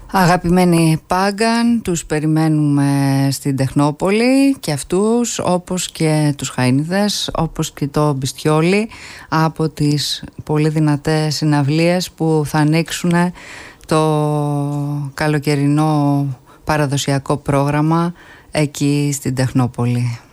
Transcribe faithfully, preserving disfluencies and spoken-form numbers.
Αγαπημένοι Πάγκαν, τους περιμένουμε στην Τεχνόπολη και αυτούς, όπως και τους Χαΐνιδες, όπως και το Μπιστιόλι, από τις πολύ δυνατές συναυλίες που θα ανοίξουν το καλοκαιρινό παραδοσιακό πρόγραμμα εκεί στην Τεχνόπολη.